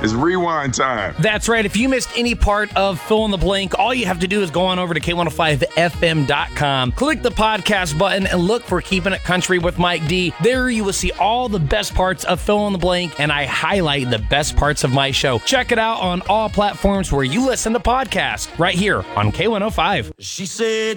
It's rewind time. That's right. If you missed any part of Fill in the Blank, all you have to do is go on over to K105FM.com, click the podcast button, and look for Keeping It Country with Mike D. There you will see all the best parts of Fill in the Blank, and I highlight the best parts of my show. Check it out on all platforms where you listen to podcasts, right here on K105. She said